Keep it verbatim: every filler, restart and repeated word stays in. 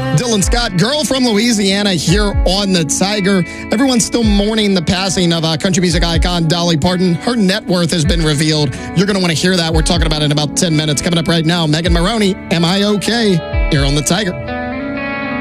Dylan Scott, Girl from Louisiana, here on the Tiger. Everyone's still mourning the passing of uh, country music icon Dolly Parton. Her net worth has been revealed. You're going to want to hear that. We're talking about it in about ten minutes. Coming up right now, Megan Maroney, Am I Okay? Here on the Tiger.